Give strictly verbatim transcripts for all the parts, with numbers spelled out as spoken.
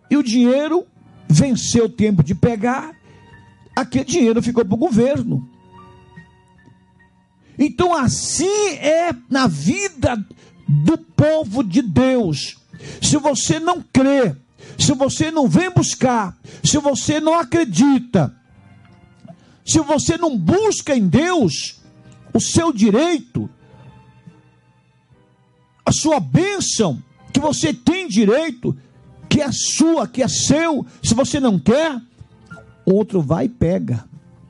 e o dinheiro venceu o tempo de pegar, aquele dinheiro ficou para o governo. Então assim é na vida do povo de Deus. Se você não crê, se você não vem buscar, se você não acredita, se você não busca em Deus o seu direito, a sua bênção, que você tem direito, que é sua, que é seu, se você não quer, outro vai e pega.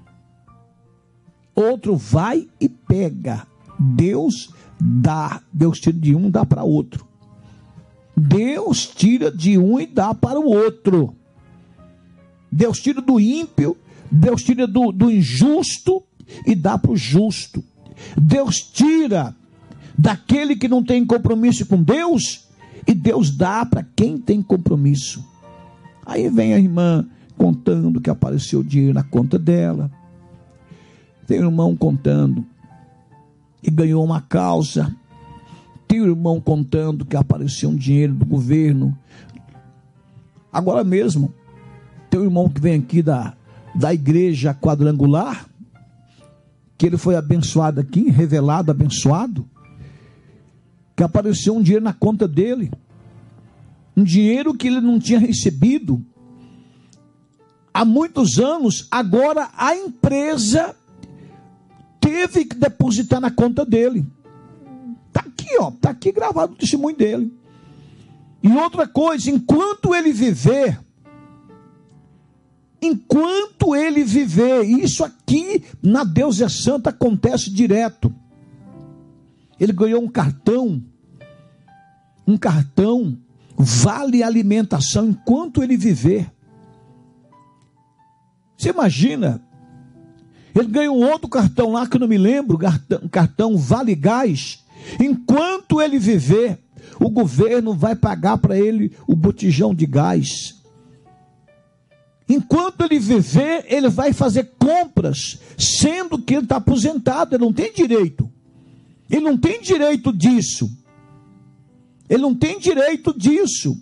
Outro vai e pega. Deus dá, Deus tira de um e dá para outro. Deus tira de um e dá para o outro. Deus tira do ímpio, Deus tira do, do injusto e dá para o justo. Deus tira daquele que não tem compromisso com Deus e Deus dá para quem tem compromisso. Aí vem a irmã contando que apareceu dinheiro na conta dela. Tem um irmão contando que ganhou uma causa. Tem um irmão contando que apareceu um dinheiro do governo. Agora mesmo, tem um irmão que vem aqui da, da igreja quadrangular, que ele foi abençoado aqui, revelado, abençoado, que apareceu um dinheiro na conta dele. Um dinheiro que ele não tinha recebido há muitos anos. Agora a empresa teve que depositar na conta dele. Está aqui, ó, está aqui gravado o testemunho dele. E outra coisa, enquanto ele viver, enquanto ele viver, isso aqui na Deus é Santo acontece direto. Ele ganhou um cartão, um cartão vale alimentação enquanto ele viver. Você imagina? Ele ganhou um outro cartão lá que eu não me lembro, cartão, cartão Vale Gás. Enquanto ele viver, o governo vai pagar para ele o botijão de gás. Enquanto ele viver, ele vai fazer compras, sendo que ele está aposentado, ele não tem direito. Ele não tem direito disso. Ele não tem direito disso.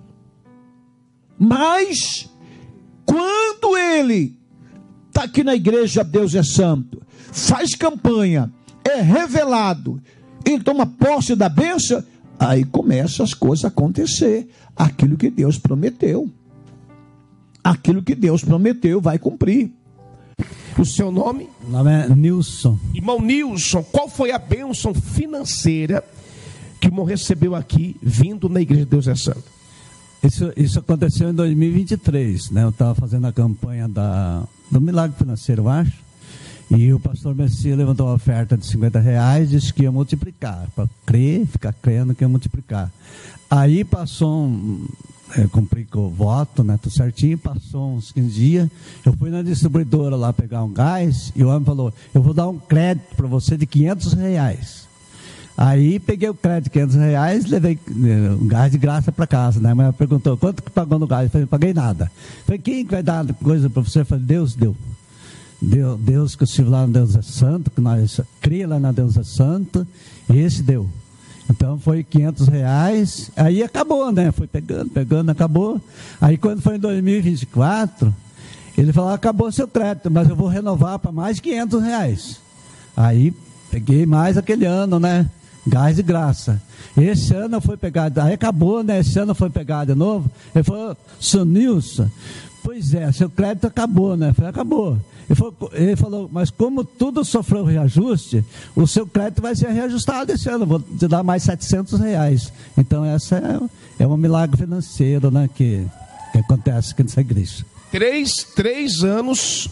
Mas, quando ele está aqui na igreja Deus é Santo, faz campanha, é revelado, ele toma posse da bênção, aí começam as coisas a acontecer. Aquilo que Deus prometeu. Aquilo que Deus prometeu vai cumprir. O seu nome? O nome é Nilson. Irmão Nilson, qual foi a bênção financeira que o irmão recebeu aqui, vindo na igreja de Deus é Santo? Isso, isso aconteceu em dois mil e vinte e três, né? Eu estava fazendo a campanha da, do Milagre Financeiro, eu acho. E o pastor Messias levantou uma oferta de cinquenta reais, disse que ia multiplicar, para crer, ficar crendo que ia multiplicar. Aí passou um, eu cumpri com o voto, né, tudo certinho, passou uns quinze dias, eu fui na distribuidora lá pegar um gás, e o homem falou, eu vou dar um crédito para você de quinhentos reais. Aí peguei o crédito de quinhentos reais, levei um gás de graça para casa, né? Mas ela perguntou, quanto que pagou no gás? Eu falei, não paguei nada. Eu falei, quem que vai dar coisa para você? Eu falei, Deus deu. Deus, Deus que eu estive lá no Deus é Santo, que nós cria lá na Deus é Santo, esse deu. Então foi quinhentos reais, aí acabou, né? Foi pegando, pegando, acabou. Aí quando foi em dois mil e vinte e quatro, ele falou, acabou seu crédito, mas eu vou renovar para mais quinhentos reais. Aí peguei mais aquele ano, né? Gás de graça. Esse ano foi pegado, aí acabou, né? Esse ano foi pegado de novo. Ele falou, seu Nilson, pois é, seu crédito acabou, né? Eu falei, acabou. Ele falou, ele falou, mas como tudo sofreu reajuste, o seu crédito vai ser reajustado esse ano, vou te dar mais setecentos reais. Então essa é, é um milagre financeiro, né, que, que acontece aqui nessa igreja. Três, três anos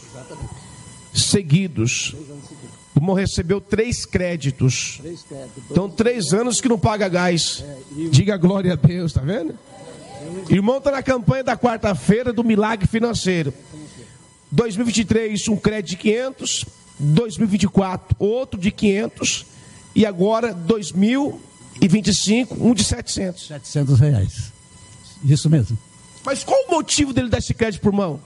seguidos. O irmão recebeu três créditos. Três créditos. Então, três anos que não paga gás. É, e... Diga glória a Deus, tá vendo? O irmão está na campanha da quarta-feira do milagre financeiro. dois mil e vinte e três, um crédito de quinhentos. dois mil e vinte e quatro, outro de quinhentos. E agora, dois mil e vinte e cinco, um de setecentos. setecentos reais. Isso mesmo. Mas qual o motivo dele dar esse crédito para o irmão?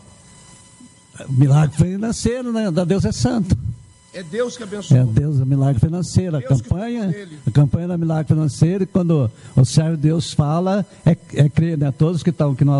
O milagre financeiro, né? Da Deus é Santo. É Deus que abençoa. É Deus, é milagre financeiro. A campanha, a campanha da milagre financeiro, e quando o servo de Deus fala, é, é crer, né? Todos que estão aqui no